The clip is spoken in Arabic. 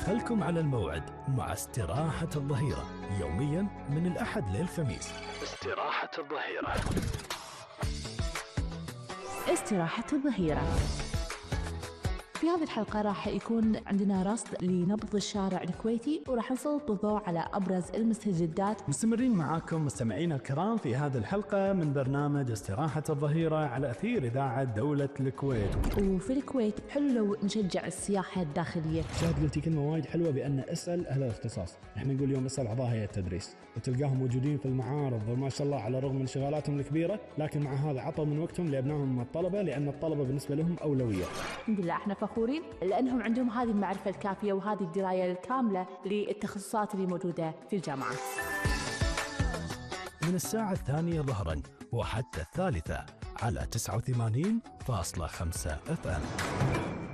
خلكم على الموعد مع استراحة الظهيرة يوميا من الأحد للخميس. استراحة الظهيرة. استراحة الظهيرة. في هذه الحلقة راح يكون عندنا رصد لنبض الشارع الكويتي، وراح نسلط الضوء على أبرز المستجدات. مستمرين معاكم مستمعينا الكرام في هذه الحلقة من برنامج استراحة الظهيرة على أثير إذاعة دولة الكويت. وفي الكويت حلو لو نشجع السياحة الداخلية. شاهد قلتي كلمة وايد حلوة بأن اسأل أهل الاختصاص. احنا نقول اليوم اسأل أعضاء هيئة التدريس، وتلقاهم موجودين في المعارض وما شاء الله على الرغم من انشغالاتهم الكبيرة، لكن مع هذا عطوا من وقتهم لأبنائهم الطلبة، لأن الطلبة بالنسبة لهم أولوية. الحمد لله احنا فخورين لأنهم عندهم هذه المعرفة الكافية وهذه الدراية الكاملة للتخصصات اللي موجودة في الجامعة. من الساعة 2 ظهرا وحتى 3 على 89.5 FM.